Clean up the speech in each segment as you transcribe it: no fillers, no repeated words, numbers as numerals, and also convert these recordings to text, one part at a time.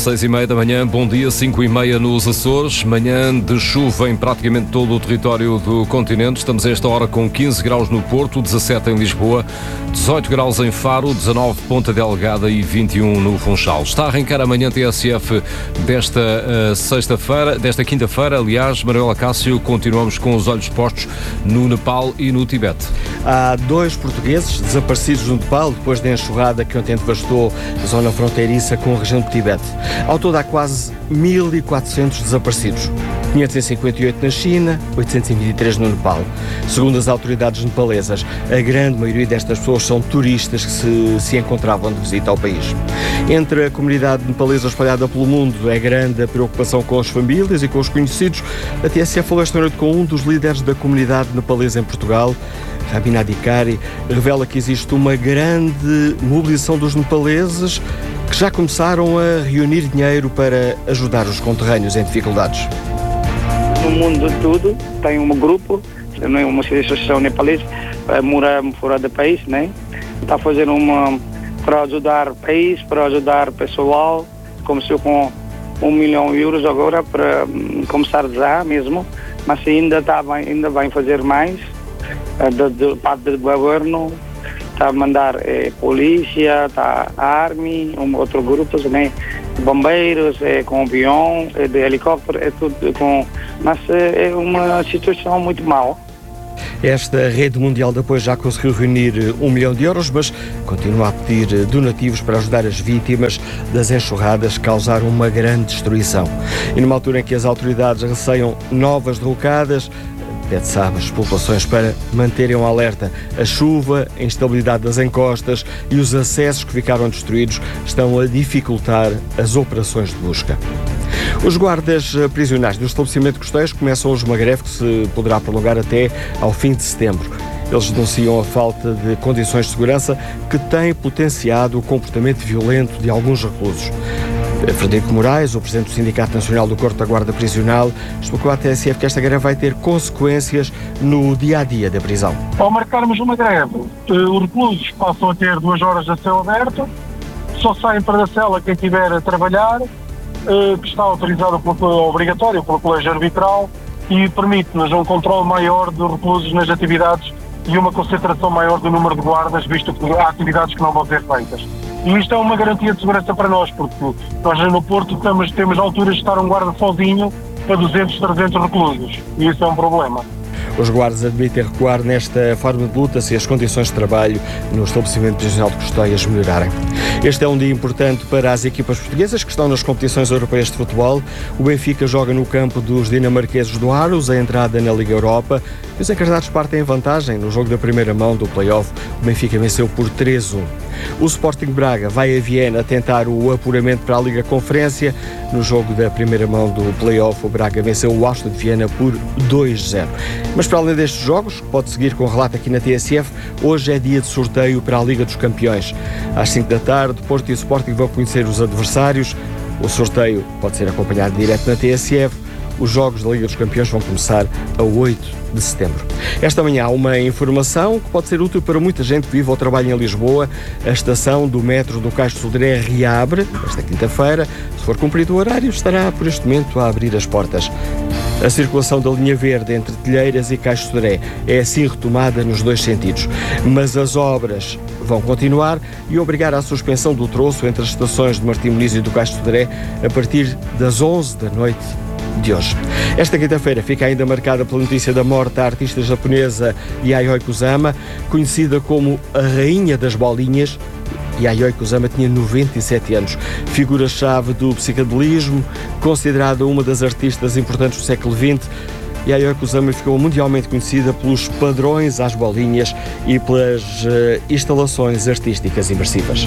6h30 da manhã, bom dia, 5h30 nos Açores, manhã de chuva em praticamente todo o território do continente. Estamos a esta hora com 15 graus no Porto, 17 em Lisboa, 18 graus em Faro, 19 Ponta Delgada e 21 no Funchal. Está a arrancar a manhã TSF desta quinta-feira, aliás, Manuela Cássio, continuamos com os olhos postos no Nepal e no Tibete. Há 2 portugueses desaparecidos no Nepal depois da enxurrada que ontem devastou a zona fronteiriça com a região do Tibete. Ao todo há quase 1.400 desaparecidos. 558 na China, 823 no Nepal. Segundo as autoridades nepalesas, a grande maioria destas pessoas são turistas que se encontravam de visita ao país. Entre a comunidade nepalesa espalhada pelo mundo é grande a preocupação com as famílias e com os conhecidos. A TSF falou esta noite com um dos líderes da comunidade nepalesa em Portugal. Rabin Adhikari revela que existe uma grande mobilização dos nepaleses que já começaram a reunir dinheiro para ajudar os conterrâneos em dificuldades. No mundo todo tem um grupo, uma associação nepalesa, mora fora do país, né? Está fazendo para ajudar o país, para ajudar o pessoal. Começou com 1 milhão de euros agora para começar já mesmo, mas ainda vai fazer mais. Do parte do governo está a mandar polícia, está a army, outro grupo também, bombeiros, com avião, de helicóptero, tudo mas é uma situação muito mal. Esta rede mundial de apoio já conseguiu reunir 1 milhão de euros, mas continua a pedir donativos para ajudar as vítimas das enxurradas que causaram uma grande destruição. E numa altura em que as autoridades receiam novas derrocadas, pede-se às populações para manterem um alerta. A chuva, a instabilidade das encostas e os acessos que ficaram destruídos estão a dificultar as operações de busca. Os guardas prisionais do estabelecimento costeiro começam hoje uma greve que se poderá prolongar até ao fim de setembro. Eles denunciam a falta de condições de segurança que tem potenciado o comportamento violento de alguns reclusos. Frederico Moraes, o presidente do Sindicato Nacional do Corpo da Guarda Prisional, explicou à TSF que esta greve vai ter consequências no dia-a-dia da prisão. Ao marcarmos uma greve, os reclusos passam a ter 2 horas a céu aberto, só saem para a cela quem estiver a trabalhar, que está autorizado, obrigatório pelo colégio arbitral, e permite-nos um controle maior dos reclusos nas atividades e uma concentração maior do número de guardas, visto que há atividades que não vão ser feitas. E isto é uma garantia de segurança para nós, porque nós no Porto temos alturas de estar um guarda sozinho para 200, 300 reclusos, e isso é um problema. Os guardas admitem recuar nesta forma de luta se as condições de trabalho no estabelecimento prisional de Costeias melhorarem. Este é um dia importante para as equipas portuguesas que estão nas competições europeias de futebol. O Benfica joga no campo dos dinamarqueses do Aarhus, a entrada na Liga Europa. E os encarnados partem em vantagem no jogo da primeira mão do play-off. O Benfica venceu por 3-1. O Sporting Braga vai a Viena tentar o apuramento para a Liga Conferência. No jogo da primeira mão do play-off, o Braga venceu o Áustria de Viena por 2-0. Mas para além destes jogos, que pode seguir com o relato aqui na TSF, hoje é dia de sorteio para a Liga dos Campeões. Às 5 da tarde, Porto e o Sporting vão conhecer os adversários. O sorteio pode ser acompanhado direto na TSF. Os jogos da Liga dos Campeões vão começar a 8 de setembro. Esta manhã há uma informação que pode ser útil para muita gente que vive ou trabalha em Lisboa. A estação do metro do Caixo de Sodré reabre esta quinta-feira. Se for cumprido o horário, estará por este momento a abrir as portas. A circulação da linha verde entre Telheiras e Caixo de Sodré é assim retomada nos 2 sentidos. Mas as obras vão continuar e obrigar à suspensão do troço entre as estações de Martim Moniz e do Caixo de Sodré a partir das 11 da noite de hoje. Esta quinta-feira fica ainda marcada pela notícia da morte da artista japonesa Yayoi Kusama, conhecida como a Rainha das Bolinhas. Yayoi Kusama tinha 97 anos, figura-chave do psicadelismo, considerada uma das artistas importantes do século XX. Yayoi Kusama ficou mundialmente conhecida pelos padrões às bolinhas e pelas instalações artísticas imersivas.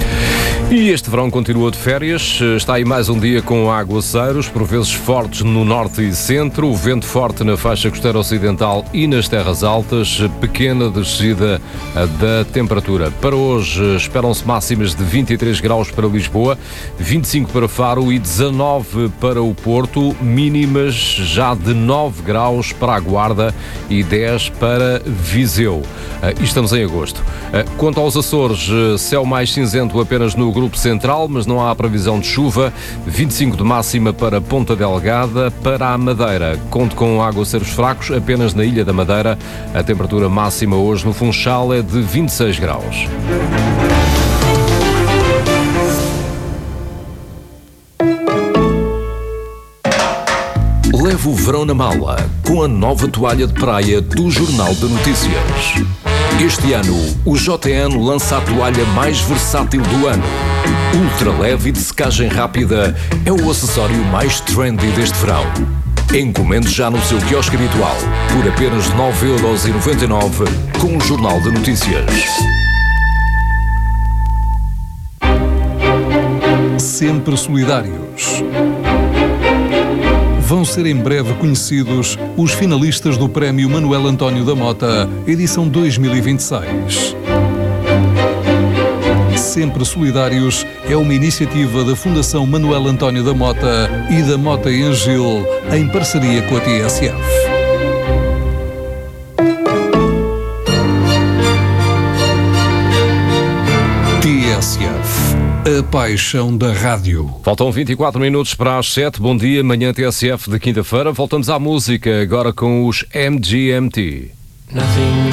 E este verão continua de férias. Está aí mais um dia com aguaceiros, por vezes fortes no norte e centro, o vento forte na faixa costeira ocidental e nas terras altas, pequena descida da temperatura. Para hoje esperam-se máximas de 23 graus para Lisboa, 25 para Faro e 19 para o Porto, mínimas já de 9 graus para a Guarda e 10 para Viseu. E estamos em agosto. Quanto aos Açores, céu mais cinzento apenas no Grupo Central, mas não há previsão de chuva. 25 de máxima para Ponta Delgada. Para a Madeira, conto com aguaceiros fracos apenas na Ilha da Madeira. A temperatura máxima hoje no Funchal é de 26 graus. Leve o verão na mala com a nova toalha de praia do Jornal de Notícias. Este ano, o JN lança a toalha mais versátil do ano. Ultra leve e de secagem rápida é o acessório mais trendy deste verão. Encomende já no seu quiosque habitual por apenas 9,99€ com o Jornal de Notícias. Sempre solidários. Vão ser em breve conhecidos os finalistas do Prémio Manuel António da Mota, edição 2026. Sempre Solidários é uma iniciativa da Fundação Manuel António da Mota e da Mota em Gil, em parceria com a TSF. TSF. A paixão da rádio. Faltam 24 minutos para as 7. Bom dia, manhã TSF de quinta-feira. Voltamos à música, agora com os MGMT.